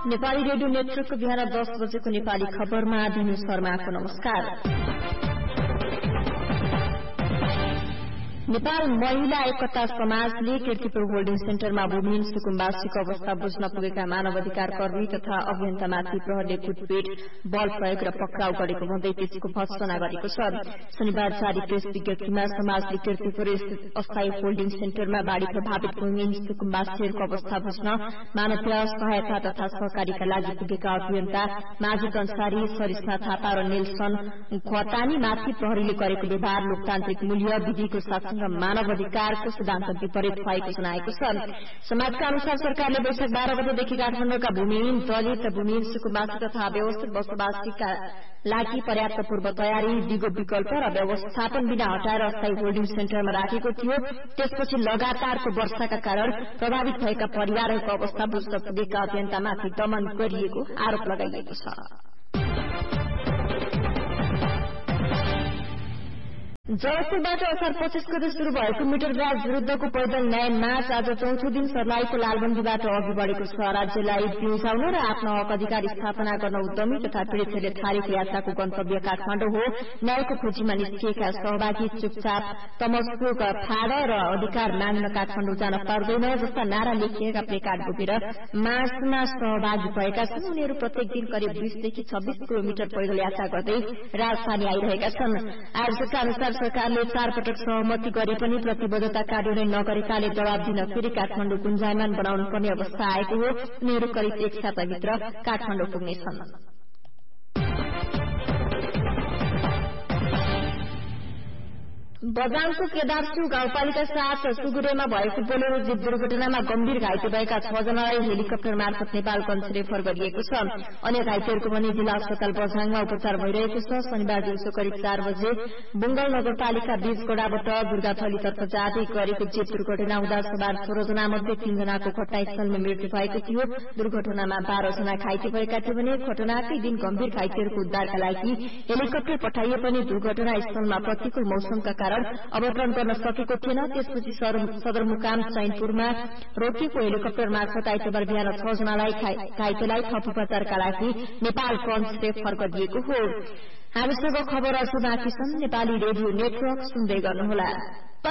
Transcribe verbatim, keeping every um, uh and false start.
Nepali radio नेटवर्कको बिहान दस बजेको नेपाली खबरमा दिनु शर्माको नमस्कार। नेपाल महिला एकता समाजले कीर्तिपुर होल्डिङ सेन्टरमा भूमिहीन सुकुम्बासीको अवस्था बुझ्न पुगेका मानव अधिकार कर्मी तथा अभियन्तामाथि प्रहरले कुटपिट बल प्रयोग र पक्राउ गरेको भन्दै त्यसको भर्त्सना गरेको छ। शनिबार जारी प्रेस विज्ञप्तिमा समाजले कीर्तिपुर स्थित अस्थायी होल्डिङ सेन्टरमा बाढ़ी प्रभावित भूमिहीन सुकुम्बासीहरूको अवस्था बुझ्न मानवीय सहायता तथा सहकारीका लागि पुगेका अभियन्ता माजिद अन्सारी, सरिस्मा थापा र नेल्सन खतानीमाथि प्रहरीले गरेको व्यवहार लोकतान्त्रिक मूल्य विधिको साथ मानव अधिकारको सिद्धान्त विपरीत भएको जनाएको छ। समाजका अनुसार सरकारले वैशाख बाह्र गतेदेखि काठमाडौँका भूमिहीन दलित र भूमिहीन सुकुम्बासी तथा व्यवस्थित बसोबासीका लागि पर्याप्त पूर्व तयारी, दिगो विकल्प र व्यवस्थापन बिना हटाएर अस्थायी होल्डिङ सेन्टरमा राखेको थियो। त्यसपछि लगातारको वर्षाका कारण प्रभावित भएका परिवारहरूको अवस्था बुझ्न पुगेका अभियन्तामाथि दमन गरिएको आरोप लगाइएको छ। जयपुरबाट असार पच्चीस गते शुरू भएको मिटर ब्याज विरूद्धको पैदल न्याय मार्च आज चौथो दिन सर्लाहीको लालबन्दीबाट अघि बढेको छ। राज्यलाई बिउजाउन र आफ्नो हक अधिकार स्थापना गर्न उद्यमी तथा पीड़ितहरूले थालेको यात्राको गन्तव्य काठमाडौँ हो। न्यायको खोजीमा निस्किएका सहभागी चुपचाप तमस्को फाड र अधिकार माग्न काठमाडौँ जान पर्दैन जस्ता नारा लेखिएका प्लेकार्ड बोकेर मार्चमा सहभागी भएका छन्। उनीहरू प्रत्येक दिन करिब बीसदेखि छब्बीस किलोमिटर पैदल यात्रा गर्दै राजधानी आइरहेका छन्। आयोजकका अनुसार सरकारले चार पटक सहमति गरे पनि प्रतिबद्धता कार्यान्वयन नगरेकाले जवाब दिन फेरि काठमाडौँ गुन्जायमान बनाउनु पर्ने अवस्था आएको हो। उनीहरू करिब एक साताभित्र काठमाडौँ पुग्नेछन्। बझाङको केदारचु गाउँपालिका सात सुगुरेमा भएको बोलेरो जीप दुर्घटनामा गम्भीर घाइते भएका छ जनालाई हेलिकप्टर मार्फत नेपालगञ्ज रेफर गरिएको छ। अन्य घाइतेहरूको पनि जिल्ला अस्पताल बझाङमा उपचार भइरहेको छ। शनिबार दिउँसो करिब चार बजे बुङ्गल नगरपालिका बीचगोडाबाट दुर्गाथलीतर्फ जाँदै गरेको जीप दुर्घटना हुँदा सवार सोह्र जना मध्ये तीन जनाको घटनास्थलमा मृत्यु भएको थियो। दुर्घटनामा बाह्र जना घाइते भएका थिए भने घटनाकै दिन गम्भीर घाइतेहरूको उद्धारका लागि हेलिकप्टर पठाइए पनि दुर्घटना स्थलमा प्रतिकूल मौसमका कारण अवतरण गर्न सकेको थिएन। त्यसपछि सदरमुकाम चैनपुरमा रोकिएको हेलिकप्टर मार्फत आइतबार बिहान छ जनालाई घाइतेलाई थप उपचारका लागि नेपालगञ्ज रेफर गरिएको हो। हामीसँग खबर अझ बाँकी छन्। नेपाली रेडियो नेटवर्क सुन्दै गर्नुहोला।